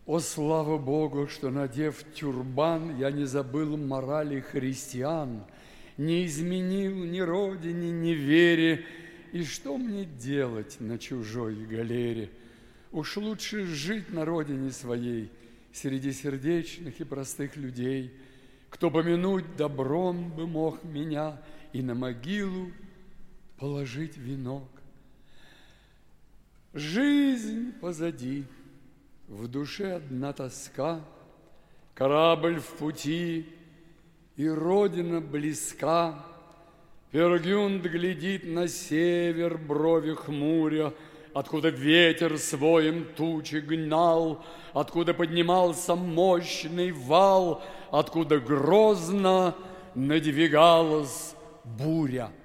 О, слава Богу, что, надев тюрбан, я не забыл морали христиан, не изменил ни родине, ни вере. И что мне делать на чужой галере? Уж лучше жить на родине своей, среди сердечных и простых людей, кто помянуть добром бы мог меня и на могилу положить венок. Жизнь позади, в душе одна тоска, корабль в пути, и родина близка. Пергюнд глядит на север, брови хмуря, откуда ветер своим тучи гнал, откуда поднимался мощный вал, откуда грозно надвигалась буря.